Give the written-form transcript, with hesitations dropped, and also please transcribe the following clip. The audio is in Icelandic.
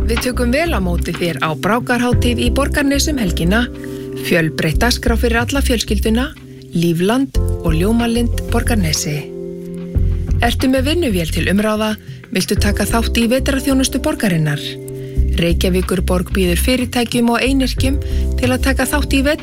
Við tökum vel á móti þér á Brákarhátíð í Borgarnesum helgina, fjölbreytt dagskrá fyrir alla fjölskylduna, Lífland og Ljómalind Borgarnesi. Ertu með vinnuvél til umráða, viltu taka þátt í vetrarþjónustu borgarinnar? Reykjavíkurborg býður fyrirtækjum og einyrkjum til að taka þátt í